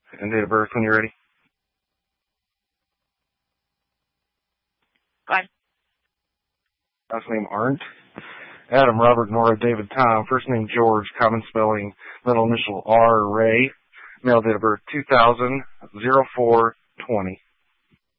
and date of birth when you're ready. Go ahead. Last name Arndt. Adam, Robert, Nora, David, Tom. First name George, common spelling, middle initial R, Ray. Male, date of birth 2000, 0420.